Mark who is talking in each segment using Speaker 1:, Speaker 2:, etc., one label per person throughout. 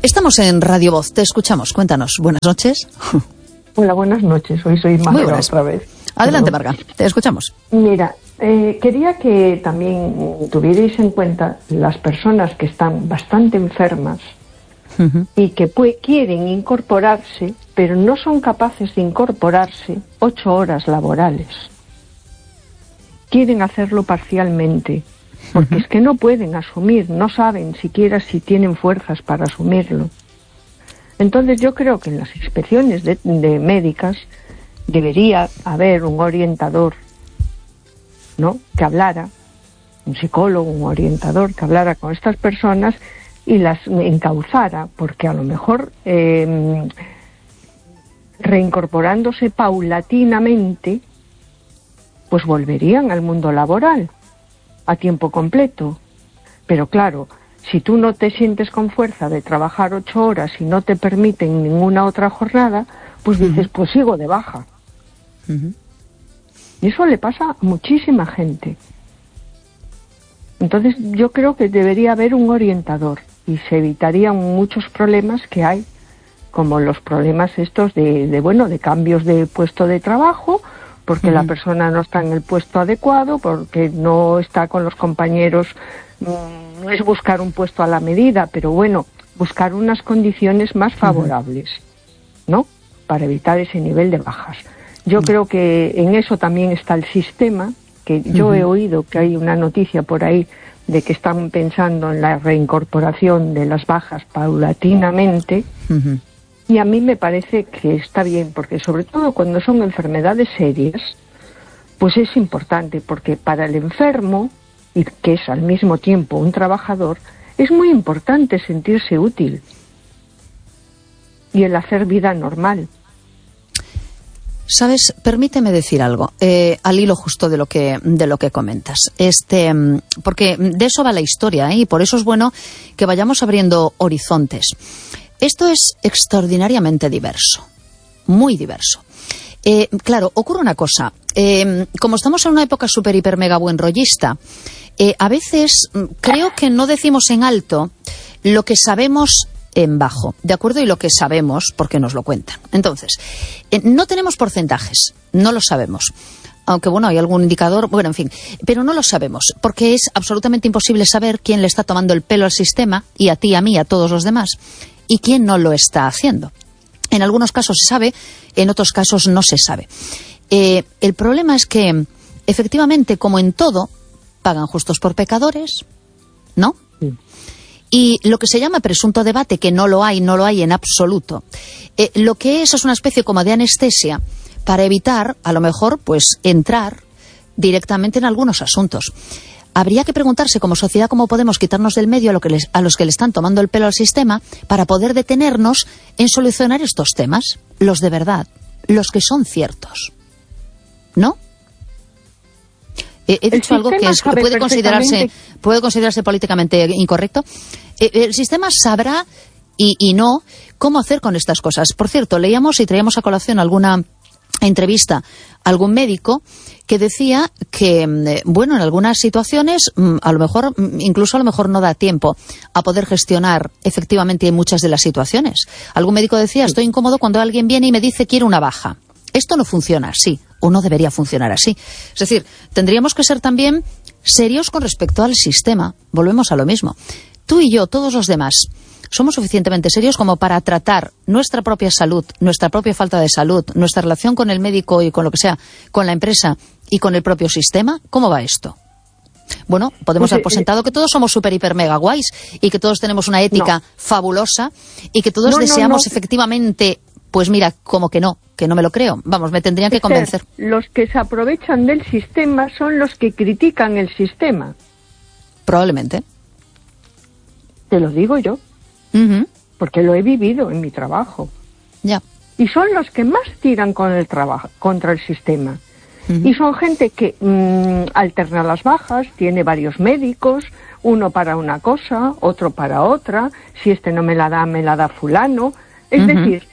Speaker 1: Estamos en Radio Voz, te escuchamos, cuéntanos. Buenas noches.
Speaker 2: Hola, buenas noches, hoy soy Marga otra vez.
Speaker 1: Adelante, Marga, te escuchamos.
Speaker 2: Mira, quería que también tuvierais en cuenta las personas que están bastante enfermas y que quieren incorporarse, pero no son capaces de incorporarse 8 horas laborales. Quieren hacerlo parcialmente, porque es que no pueden asumir, no saben siquiera si tienen fuerzas para asumirlo. Entonces yo creo que en las inspecciones de médicas debería haber un orientador, ¿no?, que hablara, un psicólogo, un orientador que hablara con estas personas y las encauzara, porque a lo mejor reincorporándose paulatinamente, pues volverían al mundo laboral a tiempo completo. Pero claro, si tú no te sientes con fuerza de trabajar 8 horas y no te permiten ninguna otra jornada, pues dices, pues sigo de baja. Y eso le pasa a muchísima gente. Entonces yo creo que debería haber un orientador y se evitarían muchos problemas que hay, como los problemas estos de cambios de puesto de trabajo, porque la persona no está en el puesto adecuado, porque no está con los compañeros. No es buscar un puesto a la medida, pero bueno, buscar unas condiciones más favorables, ¿no?, para evitar ese nivel de bajas. Yo creo que en eso también está el sistema, que yo he oído que hay una noticia por ahí de que están pensando en la reincorporación de las bajas paulatinamente, y a mí me parece que está bien, porque sobre todo cuando son enfermedades serias, pues es importante, porque para el enfermo, y que es al mismo tiempo un trabajador, es muy importante sentirse útil y el hacer vida normal.
Speaker 1: Sabes, permíteme decir algo, al hilo justo de lo que comentas, porque de eso va la historia, y por eso es bueno que vayamos abriendo horizontes. Esto es extraordinariamente diverso, muy diverso. Claro, ocurre una cosa, como estamos en una época súper, hiper, mega buenrollista, a veces creo que no decimos en alto lo que sabemos en bajo, ¿de acuerdo? Y lo que sabemos porque nos lo cuentan. Entonces, no tenemos porcentajes, no lo sabemos. Aunque, bueno, hay algún indicador, bueno, en fin, pero no lo sabemos, porque es absolutamente imposible saber quién le está tomando el pelo al sistema, y a ti, a mí, a todos los demás, y quién no lo está haciendo. En algunos casos se sabe, en otros casos no se sabe. El problema es que, efectivamente, como en todo, pagan justos por pecadores, ¿no? Sí. Y lo que se llama presunto debate, que no lo hay en absoluto, lo que es una especie como de anestesia para evitar, a lo mejor, pues entrar directamente en algunos asuntos. Habría que preguntarse como sociedad cómo podemos quitarnos del medio a los que le están tomando el pelo al sistema para poder detenernos en solucionar estos temas, los de verdad, los que son ciertos, ¿no? He dicho algo que puede considerarse políticamente incorrecto. El sistema sabrá y no cómo hacer con estas cosas. Por cierto, leíamos y traíamos a colación alguna entrevista a algún médico que decía que, bueno, en algunas situaciones incluso a lo mejor no da tiempo a poder gestionar efectivamente muchas de las situaciones. Algún médico decía, estoy incómodo cuando alguien viene y me dice quiero una baja. Esto no funciona así, o no debería funcionar así. Es decir, tendríamos que ser también serios con respecto al sistema. Volvemos a lo mismo. Tú y yo, todos los demás, somos suficientemente serios como para tratar nuestra propia salud, nuestra propia falta de salud, nuestra relación con el médico y con lo que sea, con la empresa y con el propio sistema. ¿Cómo va esto? Bueno, podemos dar por sentado que todos somos súper, hiper, mega guays y que todos tenemos una ética fabulosa y que todos deseamos efectivamente, pues mira, como que no me lo creo. Vamos, me tendrían que convencer.
Speaker 2: Los que se aprovechan del sistema son los que critican el sistema.
Speaker 1: Probablemente.
Speaker 2: Te lo digo yo. Porque lo he vivido en mi trabajo.
Speaker 1: Ya.
Speaker 2: Y son los que más tiran contra el sistema. Y son gente que alterna las bajas, tiene varios médicos, uno para una cosa, otro para otra. Si este no me la da fulano. Es decir,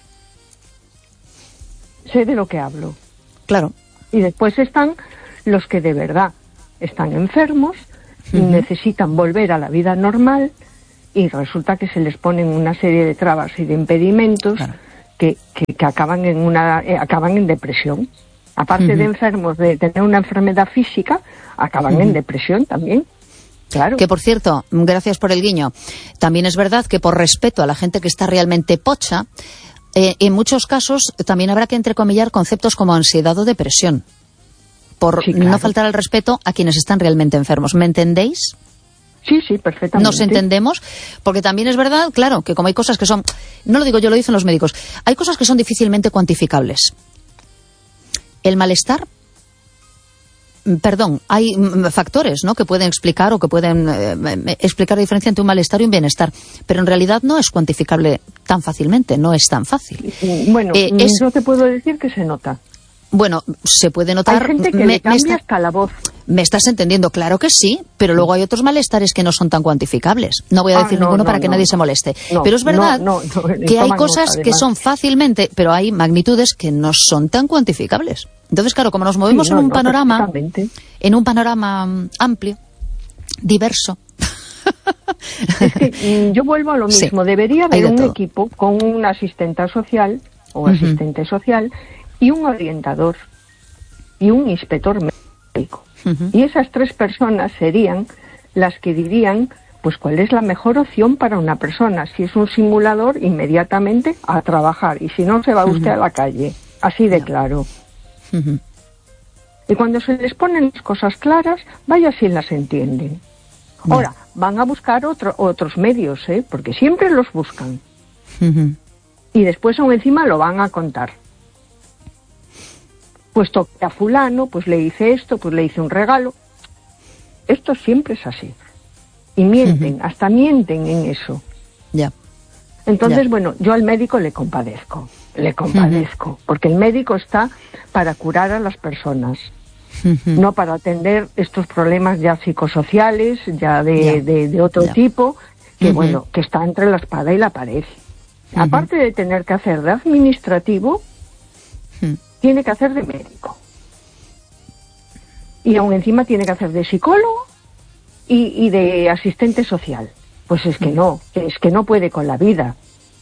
Speaker 2: sé de lo que hablo.
Speaker 1: Claro.
Speaker 2: Y después están los que de verdad están enfermos y necesitan volver a la vida normal y resulta que se les ponen una serie de trabas y de impedimentos que acaban en depresión. Aparte de enfermos, de tener una enfermedad física, acaban en depresión también. Claro.
Speaker 1: Que, por cierto, gracias por el guiño, también es verdad que por respeto a la gente que está realmente pocha, en muchos casos también habrá que entrecomillar conceptos como ansiedad o depresión, por no faltar al respeto a quienes están realmente enfermos. ¿Me entendéis?
Speaker 2: Sí, perfectamente.
Speaker 1: Nos entendemos, porque también es verdad, claro, que como hay cosas que son, no lo digo yo, lo dicen los médicos, hay cosas que son difícilmente cuantificables. El malestar, hay factores, ¿no?, que pueden explicar o que pueden explicar la diferencia entre un malestar y un bienestar, pero en realidad no es cuantificable tan fácilmente, no es tan fácil.
Speaker 2: Bueno, yo te puedo decir que se nota.
Speaker 1: Bueno, se puede notar.
Speaker 2: Hay gente que le cambia hasta la voz.
Speaker 1: ¿Me estás entendiendo? Claro que sí, pero luego hay otros malestares que no son tan cuantificables. No voy a decir ninguno para que nadie se moleste. Pero es verdad que hay cosas que son fácilmente, pero hay magnitudes que no son tan cuantificables. Entonces, claro, como nos movemos en un panorama amplio, diverso.
Speaker 2: Es que yo vuelvo a lo mismo. Debería haber un equipo con un asistente social o asistente social y un orientador y un inspector médico. Y esas 3 personas serían las que dirían pues cuál es la mejor opción para una persona. Si es un simulador, inmediatamente a trabajar, y si no, se va usted a la calle, así de claro. Y cuando se les ponen las cosas claras, vaya si las entienden. Ahora, van a buscar otros medios, porque siempre los buscan. Y después aún encima lo van a contar. Pues toqué a fulano, pues le hice esto, pues le hice un regalo. Esto siempre es así. Y mienten, hasta mienten en eso. Entonces, bueno, yo al médico le compadezco, porque el médico está para curar a las personas, no para atender estos problemas ya psicosociales, ya de otro tipo, que bueno, que está entre la espada y la pared. Aparte de tener que hacer de administrativo, tiene que hacer de médico. Y aún encima tiene que hacer de psicólogo y de asistente social. Pues es que no puede con la vida.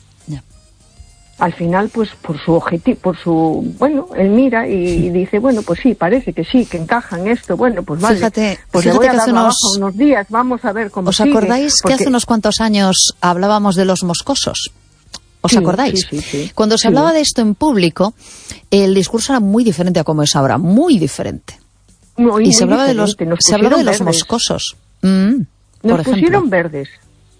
Speaker 2: Al final, pues por su objetivo, él mira y dice, bueno, pues sí, parece que sí, que encaja en esto, bueno, pues vale.
Speaker 1: Fíjate
Speaker 2: le voy a dar la baja unos días, vamos a ver cómo sigue.
Speaker 1: ¿Os acordáis que hace unos cuantos años hablábamos de los moscosos? ¿Os acordáis?
Speaker 2: Sí.
Speaker 1: Cuando se hablaba de esto en público, el discurso era muy diferente a como es ahora, muy diferente. Y se hablaba de los moscosos.
Speaker 2: Nos pusieron verdes.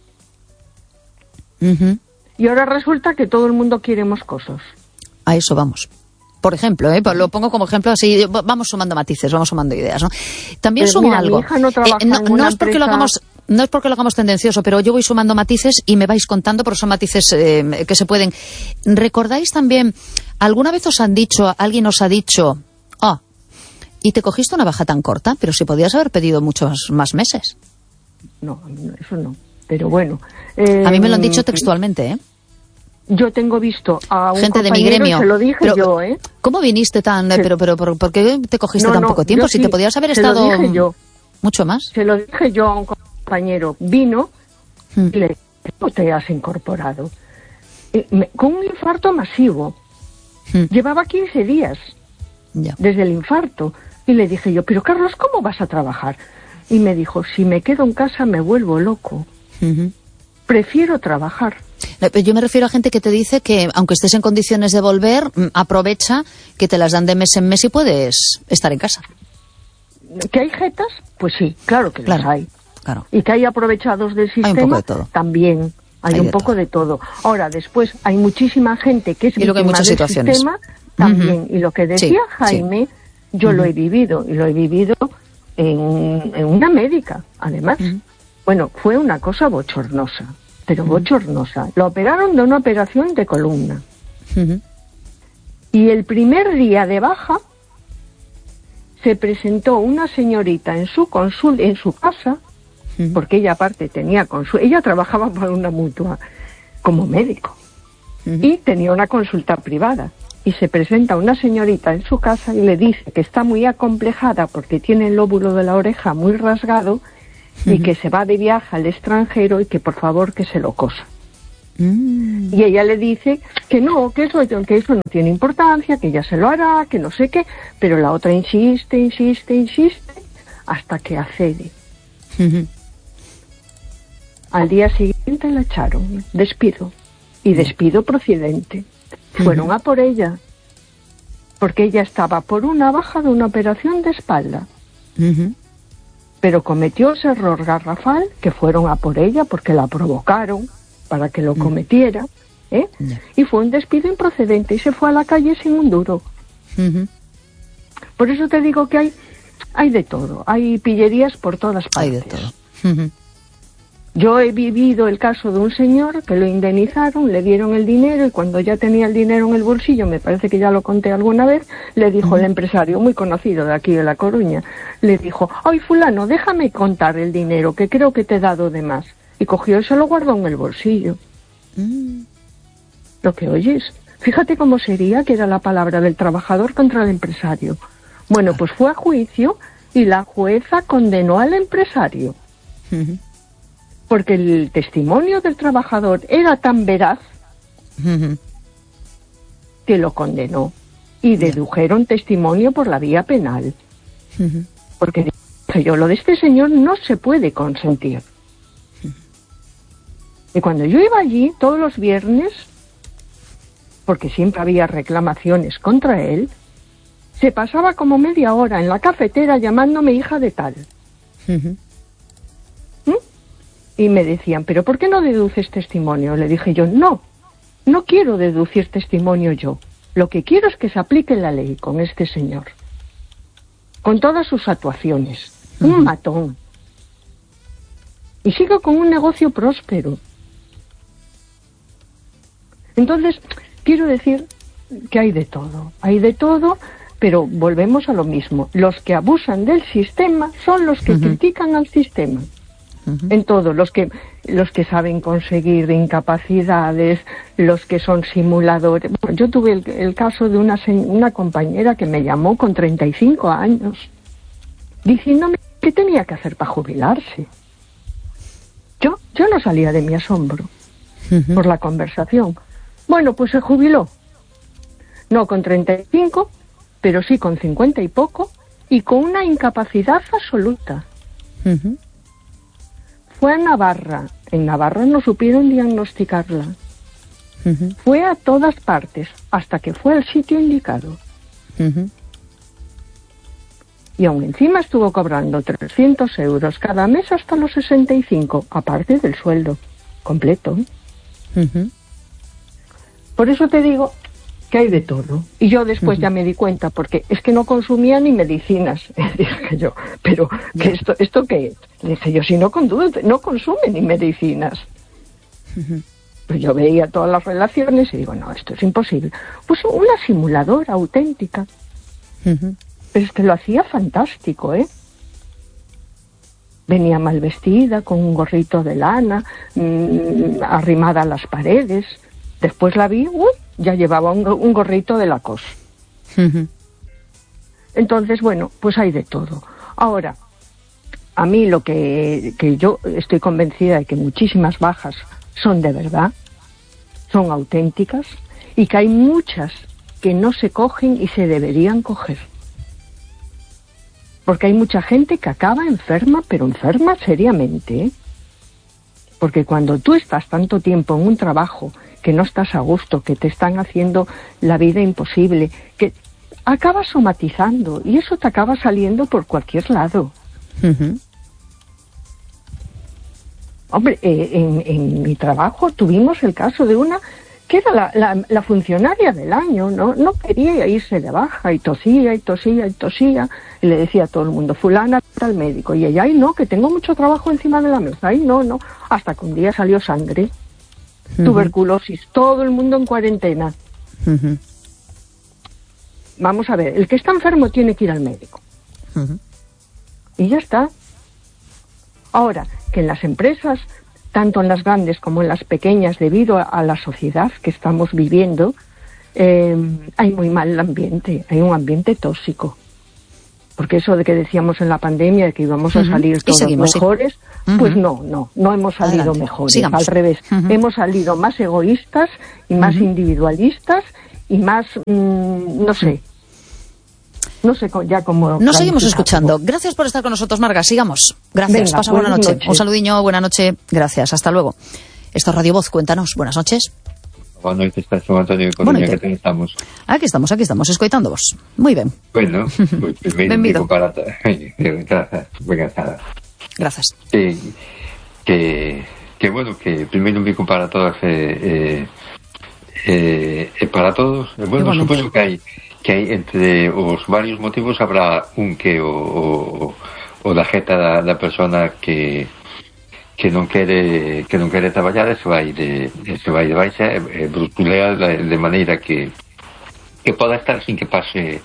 Speaker 2: Y ahora resulta que todo el mundo quiere moscosos.
Speaker 1: A eso vamos. Por ejemplo, lo pongo como ejemplo así, vamos sumando matices, vamos sumando ideas, ¿no? También sumo algo.
Speaker 2: Mi hija no trabaja
Speaker 1: no es porque lo hagamos tendencioso, pero yo voy sumando matices y me vais contando, porque son matices que se pueden. ¿Recordáis también, alguna vez alguien os ha dicho, y te cogiste una baja tan corta, pero si podías haber pedido muchos más meses?
Speaker 2: No, eso no. Pero bueno.
Speaker 1: A mí me lo han dicho textualmente,
Speaker 2: Yo tengo visto a un
Speaker 1: gente de mi
Speaker 2: compañero,
Speaker 1: gremio.
Speaker 2: se lo dije
Speaker 1: pero,
Speaker 2: yo,
Speaker 1: ¿Cómo viniste tan...? Pero ¿por qué te cogiste tan poco tiempo? Si te podías haber estado
Speaker 2: lo dije yo.
Speaker 1: Mucho más.
Speaker 2: Se lo dije yo a un compañero. Vino y le dije, ¿cómo te has incorporado? Con un infarto masivo. Llevaba 15 días desde el infarto. Y le dije yo, pero Carlos, ¿cómo vas a trabajar? Y me dijo, si me quedo en casa me vuelvo loco. Prefiero trabajar.
Speaker 1: Yo me refiero a gente que te dice que, aunque estés en condiciones de volver, aprovecha que te las dan de mes en mes y puedes estar en casa.
Speaker 2: ¿Que hay jetas? Pues sí, claro que las hay.
Speaker 1: Claro.
Speaker 2: Y que hay aprovechados del sistema,
Speaker 1: hay un poco de todo.
Speaker 2: También. Hay un poco de todo. Ahora, después, hay muchísima gente que es víctima del sistema, también. Y lo que decía Jaime, yo lo he vivido, y lo he vivido en una médica, además. Bueno, fue una cosa bochornosa, pero bochornosa. Lo operaron de una operación de columna. Y el primer día de baja se presentó una señorita en su casa, porque ella aparte tenía ella trabajaba para una mutua como médico y tenía una consulta privada. Y se presenta una señorita en su casa y le dice que está muy acomplejada porque tiene el lóbulo de la oreja muy rasgado y que se va de viaje al extranjero y que por favor que se lo cosa. Y ella le dice que no, que eso no tiene importancia, que ella se lo hará, que no sé qué, pero la otra insiste, hasta que accede. Al día siguiente la echaron, despido, y despido procedente. Fueron a por ella, porque ella estaba por una baja de una operación de espalda. Pero cometió ese error garrafal, que fueron a por ella porque la provocaron para que lo cometiera, y fue un despido improcedente y se fue a la calle sin un duro. Por eso te digo que hay de todo, hay pillerías por todas partes.
Speaker 1: Hay de todo.
Speaker 2: Yo he vivido el caso de un señor que lo indemnizaron, le dieron el dinero y cuando ya tenía el dinero en el bolsillo, me parece que ya lo conté alguna vez, le dijo el empresario, muy conocido de aquí de La Coruña, le dijo, ay fulano, déjame contar el dinero que creo que te he dado de más. Y cogió y se lo guardó en el bolsillo. Lo que oyes, fíjate cómo sería que era la palabra del trabajador contra el empresario. Bueno, pues fue a juicio y la jueza condenó al empresario. Porque el testimonio del trabajador era tan veraz que lo condenó y dedujeron testimonio por la vía penal. Porque dije yo, lo de este señor no se puede consentir. Y cuando yo iba allí todos los viernes, porque siempre había reclamaciones contra él, se pasaba como media hora en la cafetera llamándome hija de tal. Y me decían, ¿pero por qué no deduces testimonio? Le dije yo, no quiero deducir testimonio yo. Lo que quiero es que se aplique la ley con este señor. Con todas sus actuaciones. Un matón. Y sigo con un negocio próspero. Entonces, quiero decir que hay de todo, pero volvemos a lo mismo. Los que abusan del sistema son los que critican al sistema. En todo, los que saben conseguir incapacidades, los que son simuladores. Bueno, yo tuve el caso de una compañera que me llamó con 35 años, diciéndome qué tenía que hacer para jubilarse. Yo no salía de mi asombro por la conversación. Bueno, pues se jubiló. No con 35, pero sí con 50 y poco, y con una incapacidad absoluta. Fue a Navarra. En Navarra no supieron diagnosticarla. Fue a todas partes, hasta que fue al sitio indicado. Y aún encima estuvo cobrando 300 euros cada mes hasta los 65, aparte del sueldo completo. Por eso te digo que hay de todo. Y yo después ya me di cuenta, porque es que no consumía ni medicinas. Dije yo, pero ¿qué ¿esto qué es? Le dije yo, si no consume ni medicinas. Pues yo veía todas las relaciones y digo, no, esto es imposible. Pues una simuladora auténtica. Pero es que lo hacía fantástico, Venía mal vestida, con un gorrito de lana, arrimada a las paredes. Después la vi, ya llevaba un gorrito de Lacoste. Entonces, bueno, pues hay de todo. Ahora, a mí lo que yo estoy convencida de que muchísimas bajas son de verdad, son auténticas, y que hay muchas que no se cogen y se deberían coger. Porque hay mucha gente que acaba enferma, pero enferma seriamente, Porque cuando tú estás tanto tiempo en un trabajo que no estás a gusto, que te están haciendo la vida imposible, que acabas somatizando y eso te acaba saliendo por cualquier lado. Hombre, en mi trabajo tuvimos el caso de una que era la funcionaria del año, no quería irse de baja y tosía y tosía y tosía, y le decía a todo el mundo, fulana al médico, y ella, ay no, que tengo mucho trabajo encima de la mesa, ay no, hasta que un día salió sangre, tuberculosis, todo el mundo en cuarentena. Vamos a ver, el que está enfermo tiene que ir al médico. Y ya está. Ahora, que en las empresas, tanto en las grandes como en las pequeñas, debido a la sociedad que estamos viviendo, hay muy mal ambiente, hay un ambiente tóxico. porque eso de que decíamos en la pandemia de que íbamos a salir todos mejores, pues no hemos salido mejores, sigamos. Al revés, hemos salido más egoístas y más individualistas y más, no sé ya cómo...
Speaker 1: Nos seguimos escuchando. Gracias por estar con nosotros, Marga. Sigamos. Gracias.
Speaker 2: Venga,
Speaker 1: pasa buena noche. Un saludiño, buena noche. Gracias. Hasta luego. Esto es Radio Voz. Cuéntanos. Buenas noches.
Speaker 3: Boa noite, está Son Antonio de Coruña, que ten estamos.
Speaker 1: Aquí estamos, escoitando vos. Moi ben.
Speaker 3: Bueno, pues primeiro
Speaker 1: Benvido.
Speaker 3: Gracias.
Speaker 1: Gracias.
Speaker 3: Que bueno, que primeiro un bico para todas para todos. Bueno, supoño que hai entre os varios motivos habrá un que o da jeta da persona que non quere traballar e se vai de baixa e brutulea de maneira que poda estar sin que pase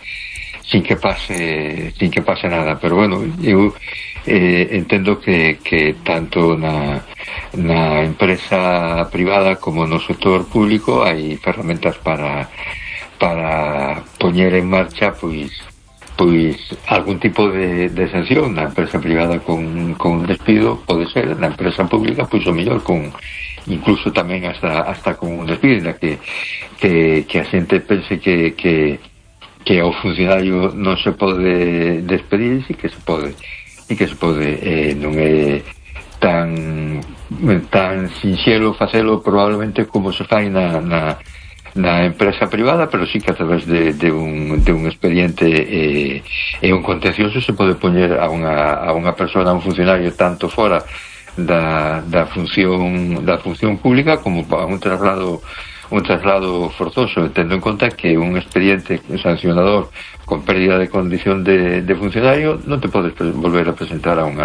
Speaker 3: nada, pero bueno, eu entendo que tanto na empresa privada como no sector público hai ferramentas para poñer en marcha pois algún tipo de sanción. Na empresa privada con despido pode ser, na empresa pública pois o mellor con incluso tamén hasta con un despido, na que a xente pense que ao funcionario non se pode despedir, e que se pode non é tan sinxelo facelo probablemente como se fai na empresa privada, pero sí que a través de un expediente e un contencioso se pode poñer a unha persona, a un funcionario, tanto fora da función pública como a un traslado forzoso, tendo en conta que un expediente sancionador con pérdida de condición de funcionario non te podes volver a presentar a un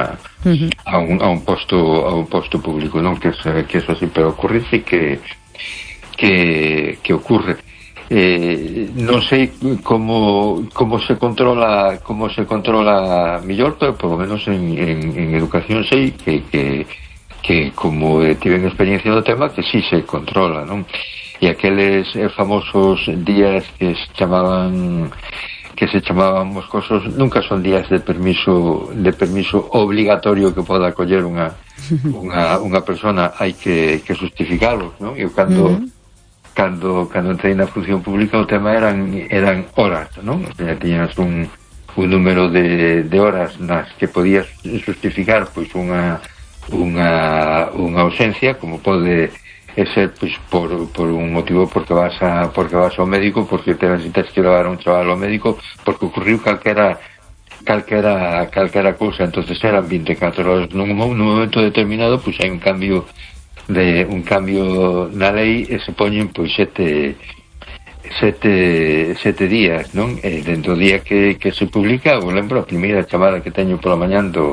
Speaker 3: posto público, non? Que eso sí, pero ocurrirse que ocurre. Non sei como se controla mellor, pero por lo menos en educación sei que como tiven experiencia do tema, que sí se controla, non? E aqueles famosos días que se chamaban moscosos nunca son días de permiso obligatorio que poda acoller unha persona, hai que justificarlos, non? Eu cando entrei na función pública o tema eran horas, non? O sea, tiñas un número de horas nas que podías justificar pois unha ausencia, como pode ser pois por un motivo, porque vas ao médico, porque te necesitas que levar a un chaval ao médico, porque ocurriu calquera cousa. Entonces eran 24 horas nun momento determinado, pois hai un cambio na lei e se poñen pois sete días, non? E dentro do día que se publica, eu lembro a primeira chamada que teño pola mañán do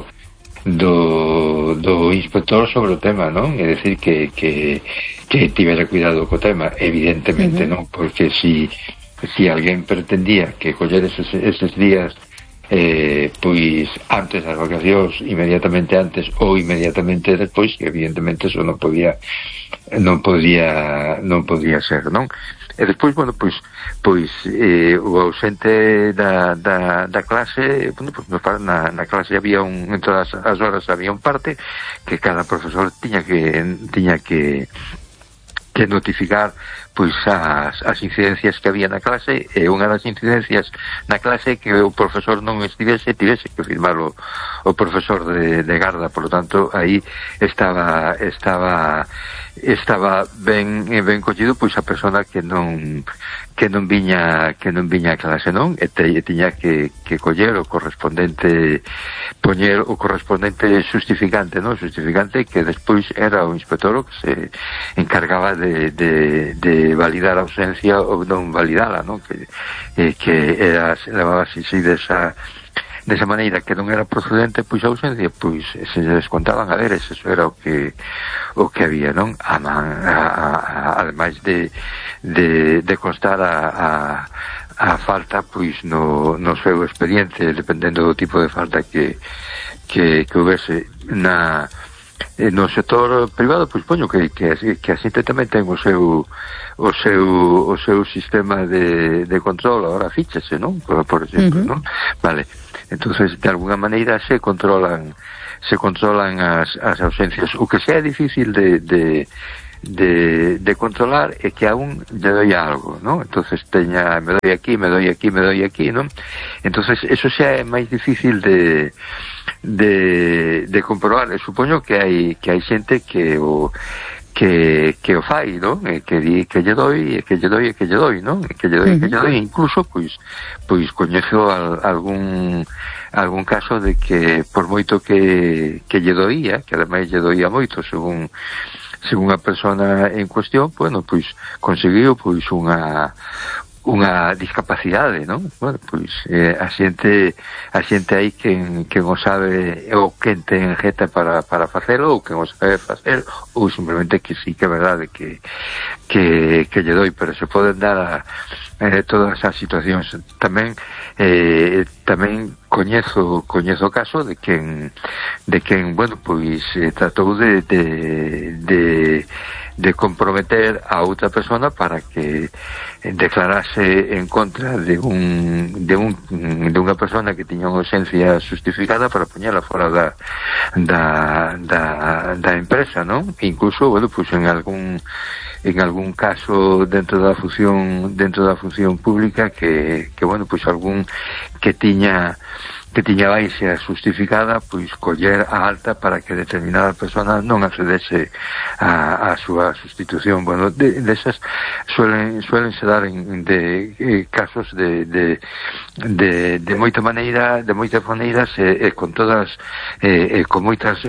Speaker 3: inspector sobre o tema, non? É dicir que tivera cuidado co tema, evidentemente, non? Porque si alguén pretendía que coller eses días pois antes das vacacións, inmediatamente antes ou inmediatamente despois, evidentemente eso non podía ser, non? E despois, bueno, pois o ausente da clase, bueno, pois na clase había en todas as horas había un parte que cada profesor tiña que notificar pois as incidencias que había na clase, e unha das incidencias na clase que o profesor non tivese que firmarlo o profesor de garda. Por lo tanto, aí estaba ben collido pois a persona que non viña a clase, non? E tiña que coller o correspondente, poñer o correspondente justificante, non? Justificante que despois era o inspector o que se encargaba de validar a ausencia ou non validala, non? Que levaba así desa maneira que non era procedente, pois a ausencia, pois se descontaban a veres, eso era o que había, non? Ademais de constar a falta, pois no seu expediente, dependendo do tipo de falta que houvese no sector privado, pois poño que a xente tamén ten o seu sistema de control, agora fíchese, non? Por exemplo, non? Vale. Entonces, de alguna maneira se controlan as ausencias. O que sea difícil de controlar é que aún lle doi algo, ¿no? Entonces me doi aquí, ¿no? Entonces eso xa é máis difícil de comprobar. Supoño que hai xente que o fai, ¿no? Que di que lle doi, ¿no? Que lle doi, incluso pois coñezo algún caso de que por moito que lle doía, que ademais lle doía moito según a persona en cuestión, bueno, pois conseguiu pois unha discapacidade, non? Bueno, pois a xente aí quen o sabe ou quen ten jeta para facelo ou quen o sabe facer ou simplemente que sí que é verdade que lle doi, pero se poden dar todas as situacións. Tamén coñezo o caso de quen bueno, pois tratou de comprometer a outra persona para que declarase en contra de unha persona que tiña unha ausencia justificada para poñela fora da empresa, non? Incluso, bueno, pois en algún caso dentro da función pública que bueno, pois algún que tiña baixa justificada, pois coller a alta para que determinada persona non accedese a súa sustitución. Bueno, desas suelen se dar de casos de moitas maneiras con todas con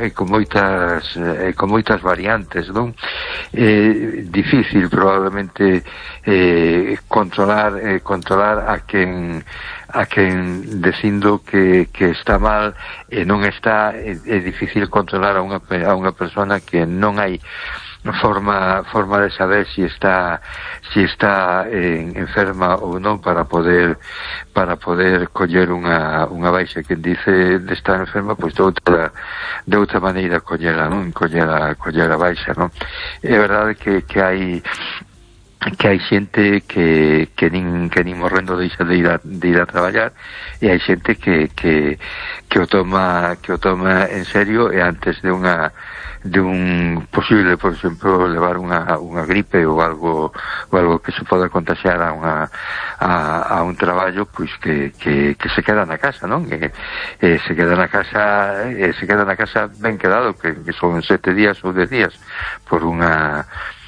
Speaker 3: moitas variantes, non? Difícil probablemente controlar a quen dicindo que está mal e non está. É difícil controlar a unha persona que non hai forma de saber si está enferma ou non para poder coller unha baixa. Quen dice de estar enferma, pois de outra maneira coller a baixa, non? É verdade que hai xente que nin morrendo deixa de ir a traballar, e hai xente que o toma en serio, e antes de un posible, por exemplo, levar unha gripe ou algo que se poda contagiar a un traballo, pois que se queda na casa, non? Se queda na casa ben quedado, que son 7 días ou 10 días por unha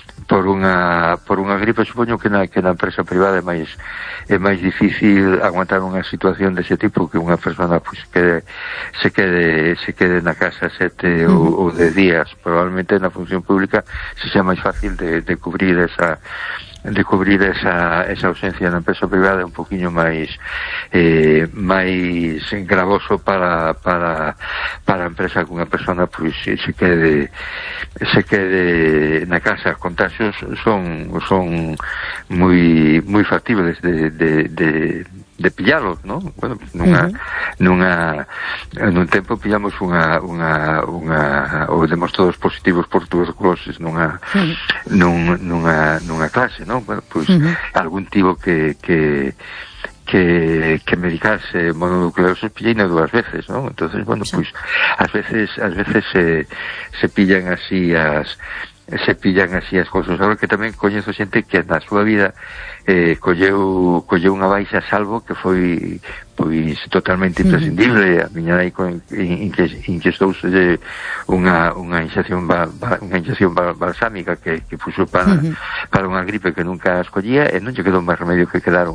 Speaker 3: gripe. Supoño que na empresa privada é máis difícil aguantar unha situación dese tipo, que unha persona pois se quede na casa 7 ou 10 días. Probablemente na función pública se sea máis fácil de cubrir esa ausencia. Na empresa privada é un poquinho máis gravoso para a empresa, que unha persona pois se quede na casa. Contagios son moi factibles de pillalos, ¿no? Bueno, nun tempo pillamos ou demos todos positivos por tuberculosis nunha clase, ¿no? Bueno, pois algún tivo que medicarse mononucleosis pilleina 2 veces, ¿no? Entonces, bueno, pois ás veces se pillan así as cousas. Agora que tamén coñezo xente que na súa vida colleu unha baixa salvo que foi pois totalmente imprescindible. A miña nai inxestouse unha inxección balsámica que puxo para unha gripe que nunca escollía, e non lle quedou máis remedio que quedar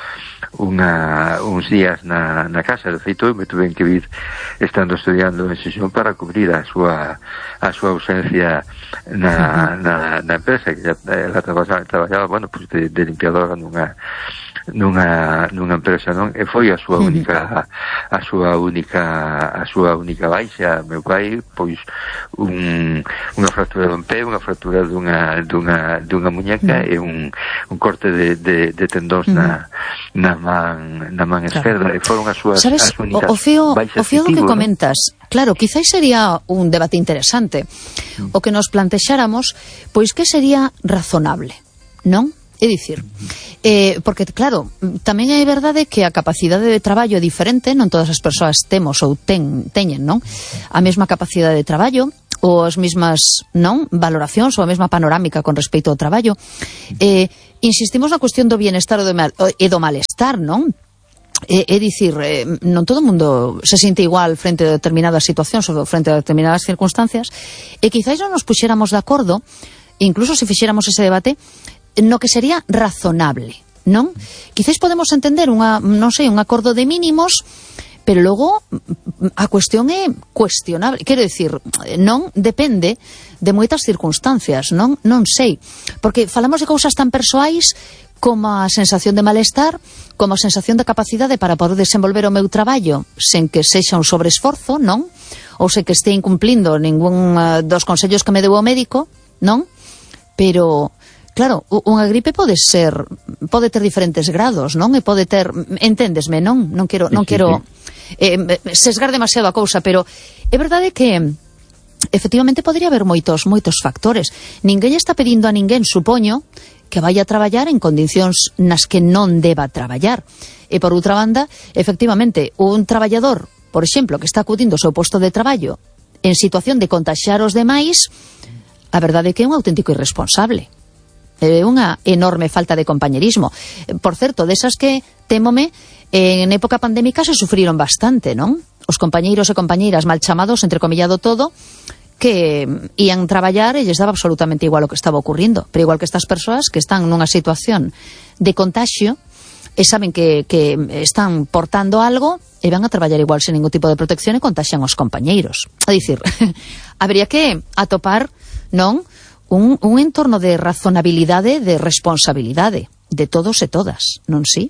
Speaker 3: uns días na casa. De feito, me tuven que vir estando estudiando en sesión para cubrir a súa ausencia na empresa, que ela traballaba, bueno, pues de limpiadora nunha empresa, non? E foi a súa única baixa. Meu pai, pois unha fractura dun pé, unha fractura dunha muñeca e un corte de tendóns na man esquerda, e foron as súas únicas baixas.
Speaker 1: O fío que comentas, claro, quizás sería un debate interesante o que nos plantexáramos, pois que sería razonable, non? É dicir, porque, claro, tamén é verdade que a capacidade de traballo é diferente, non todas as persoas temos ou teñen, non? A mesma capacidade de traballo, ou as mesmas, non, valoracións ou a mesma panorámica con respecto ao traballo. Insistimos na cuestión do bienestar e do malestar, non? É dicir, non todo o mundo se sinte igual frente a determinadas situacións ou frente a determinadas circunstancias, e quizáis non nos puxéramos de acordo, incluso se fixéramos ese debate, no que sería razonable, non? Quizás podemos entender un acordo de mínimos, pero logo a cuestión é cuestionable. Quero dicir, non depende de moitas circunstancias, non sei, porque falamos de cousas tan persoais como a sensación de malestar, como a sensación de capacidade para poder desenvolver o meu traballo sen que sexa un sobreesforzo, non? Ou sen que este incumplindo ningún dos consellos que me deu o médico, non? Pero claro, unha gripe pode ter diferentes grados, non? E pode ter, enténdesme, non? Non quero sesgar demasiado a cousa, pero é verdade que efectivamente podría haber moitos factores. Ninguén está pedindo a ninguén, supoño, que vaya a traballar en condicións nas que non deba traballar. E por outra banda, efectivamente, un traballador, por exemplo, que está acudindo ao seu posto de traballo en situación de contaxiar os demais, a verdade é que é un auténtico irresponsable. É unha enorme falta de compañerismo. Por certo, desas que, témome, en época pandémica se sufriron bastante, non? Os compañeiros e compañeiras mal chamados, entrecomillado todo, que ían traballar e lles daba absolutamente igual o que estaba ocurrindo. Pero igual que estas persoas que están nunha situación de contaxio e saben que están portando algo e van a traballar igual sen ningún tipo de protección e contaxian os compañeiros. É dicir, habría que atopar, non, un entorno de razonabilidade, de responsabilidade de todos e todas, non si?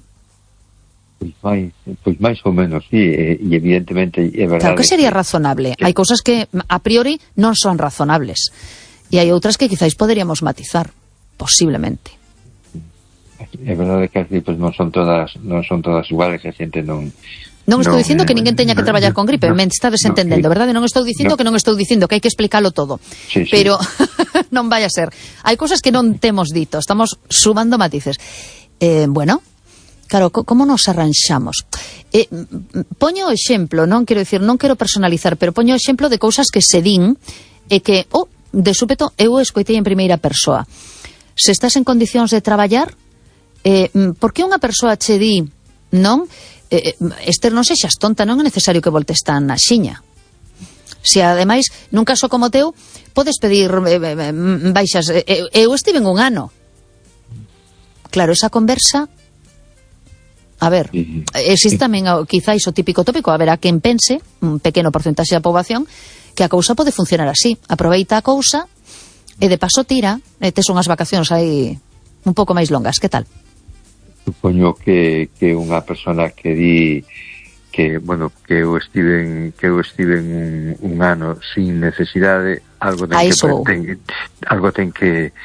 Speaker 3: Pois máis ou menos, sí, e evidentemente é verdade.
Speaker 1: Claro que sería razonable. Hai cousas que a priori non son razonables e hai outras que quizáis poderíamos matizar, posiblemente.
Speaker 3: É verdade que as gripes non son todas iguales, a xente non
Speaker 1: estou dicindo que ninguén teña que traballar con gripe, me estades entendendo, verdade? Non estou dicindo que hai que explicalo todo, pero non vai a ser. Hai cousas que non temos dito, estamos sumando matices. Bueno, claro, como nos arranxamos? Poño o exemplo, non quero personalizar, pero poño o exemplo de cousas que se din e que, de súpeto, eu escoitei en primeira persoa. Se estás en condicións de traballar, por que unha persoa che di, non? Esther, non sexas tonta, non é necesario que voltes tan na xiña. Se ademais, nun caso como teu, podes pedir baixas. Eu estive en un ano. Claro, esa conversa, a ver, existe tamén quizáis o típico tópico, haberá quen pense, un pequeno porcentaxe da poboación, que a cousa pode funcionar así. Aproveita a cousa e de paso tira, e tes unhas vacacións aí un pouco máis longas. Que tal?
Speaker 3: Supoño que unha persona que di que, bueno, que eu estive en un ano sin necesidade, algo ten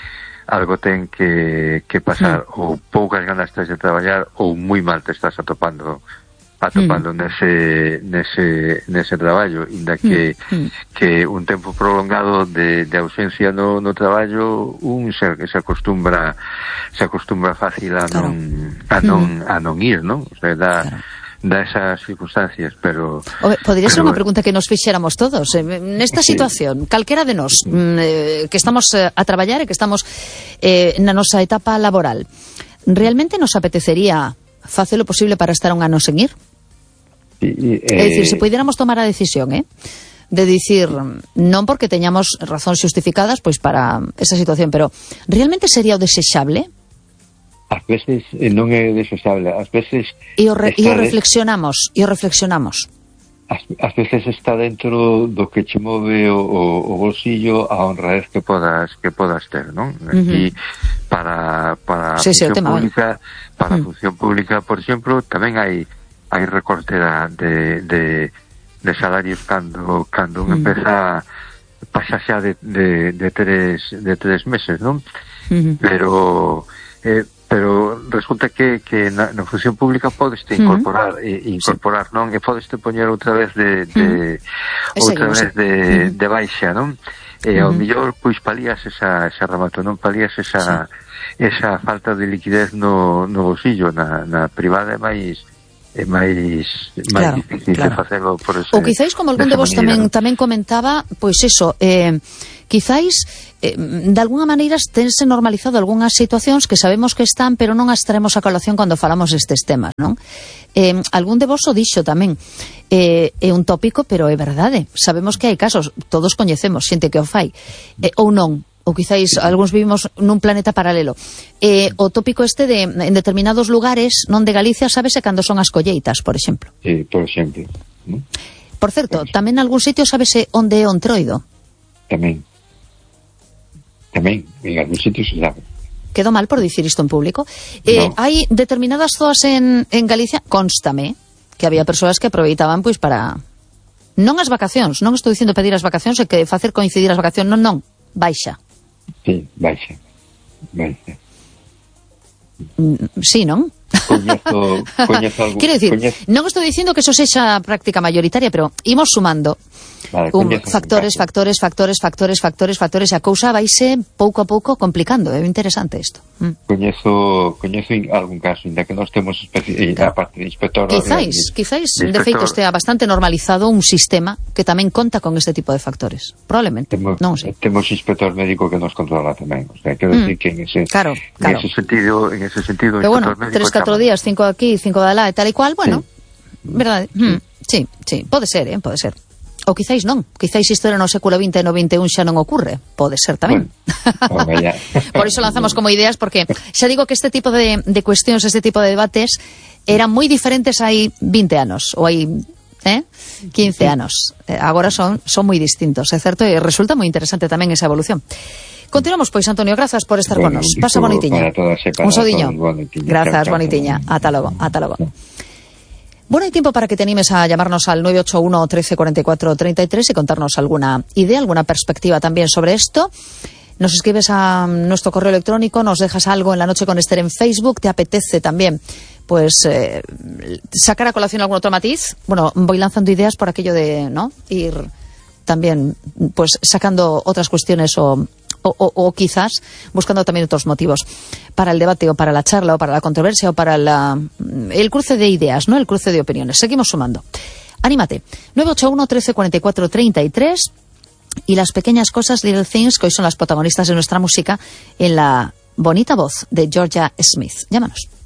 Speaker 3: que pasar, ou poucas ganas tes de traballar ou moi mal te estás atopando nese traballo, inda que un tempo prolongado de ausencia no traballo se acostumbra fácil a non ir, non? O sea, da esas circunstancias, pero
Speaker 1: podería ser unha pregunta que nos fixéramos todos nesta situación, calquera de nós que estamos a traballar e que estamos na nosa etapa laboral. Realmente nos apetecería facer o posible para estar un ano sen ir? É dicir, se pudiéramos tomar a decisión de dicir non porque teñamos razóns justificadas pois para esa situación, pero realmente sería o desexable?
Speaker 3: Ás veces non é desexable, ás veces
Speaker 1: e o reflexionamos. Ás
Speaker 3: veces está dentro do que che move o bolsillo a honradez que podas ter, non? Aquí para a función pública, por exemplo, tamén hai recorte de salarios cando un empeza pasa xa de 3 meses, non? Pero resulta que na función pública podeste incorporar, non? E podeste poñer outra vez de baixa, non? ao mellor pois palías esa remato, non palías esa falta de liquidez no bolsillo, na privada é máis difícil de facelo por ese.
Speaker 1: Ou quizáis, como algún de vos tamén comentaba, pois eso, quizáis de alguna maneira tense normalizado algunhas situacións que sabemos que están, pero non as traemos a colación cando falamos destes temas, non? Algún de vos o dixo tamén, é un tópico, pero é verdade. Sabemos que hai casos, todos coñecemos xente que o fai, ou non, ou quizáis algúns vivimos nun planeta paralelo. O tópico este de en determinados lugares, non de Galicia, sábese cando son as colleitas, por exemplo.
Speaker 3: Sí, por exemplo.
Speaker 1: Por certo, tamén en algún sitio sábese onde é o Entroido. Tamén,
Speaker 3: en algún sitio se sabe.
Speaker 1: Quedo mal por dicir isto en público. No. Hai determinadas zonas en Galicia, constame, que había persoas que aproveitaban pois para... Non as vacacións, non estou dicindo pedir as vacacións e que facer coincidir as vacacións, non, baixa.
Speaker 3: Sí, baixa.
Speaker 1: Sí, non?
Speaker 3: Coñezo algo.
Speaker 1: Quero dicir, non estou dicindo que eso sexa a práctica mayoritaria, pero imos sumando factores, e a cousa vaise pouco a pouco complicando. É interesante isto.
Speaker 3: Coñezo algún caso, ainda que nós temos a parte de inspector.
Speaker 1: Quizáis, de feito, estea bastante normalizado un sistema que tamén conta con este tipo de factores. Probablemente, non sei.
Speaker 3: Temos inspector médico que nos controla tamén. O sea, quero decir que en ese sentido,
Speaker 1: pero bueno, 3-4 días, 5 aquí, 5 de lá e tal e cual, bueno, verdade? Sí, pode ser, pode ser. Ou quizáis non, quizáis isto era no século XX e no XXI xa non ocurre, pode ser tamén. Por iso lanzamos como ideas, porque xa digo que este tipo de cuestións, este tipo de debates eran moi diferentes hai 20 anos, ou hai 15 anos. Agora son moi distintos, é certo, e resulta moi interesante tamén esa evolución. Continuamos, pois, Antonio, grazas por estar con nos. Pasa bonitiña. Un sodiño. Grazas, bonitiña. Ata logo. Bueno, hai tempo para que te animes a llamarnos al 981 13 44 33 y contarnos alguna idea, alguna perspectiva también sobre esto. Nos escribes a nuestro correo electrónico, nos dejas algo en La Noche con Esther en Facebook, te apetece también pues sacar a colación algún otro matiz. Bueno, voy lanzando ideas por aquello de, ¿no?, ir también pues sacando otras cuestiones o quizás buscando también otros motivos para el debate o para la charla o para la controversia o para el cruce de ideas, ¿no?, el cruce de opiniones. Seguimos sumando. Anímate. 981 13 44 33 y las pequeñas cosas, Little Things, que hoy son las protagonistas de nuestra música en la bonita voz de Georgia Smith. Llámanos.